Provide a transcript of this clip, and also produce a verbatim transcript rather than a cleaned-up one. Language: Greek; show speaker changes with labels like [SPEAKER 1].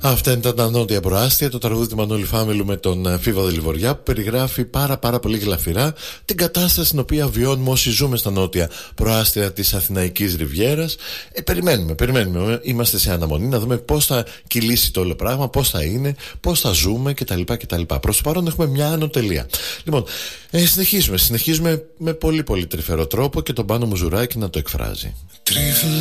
[SPEAKER 1] Αυτά ήταν τα νότια προάστια, το τραγούδι του Μανώλη Φάμελου με τον Φίβαδο Λιβοριά, που περιγράφει πάρα πάρα πολύ γλαφυρά την κατάσταση στην οποία βιώνουμε όσοι ζούμε στα νότια προάστια της Αθηναϊκής Ριβιέρας. Ε, περιμένουμε, περιμένουμε. Είμαστε σε αναμονή να δούμε πώς θα κυλήσει το όλο πράγμα, πώς θα είναι, πώς θα ζούμε κτλ. κτλ. Προς το παρόν έχουμε μια άνω τελεία. Λοιπόν, ε, συνεχίζουμε, συνεχίζουμε με πολύ πολύ τρυφερό τρόπο και τον Πάνο Μουζουράκη να το εκφράζει.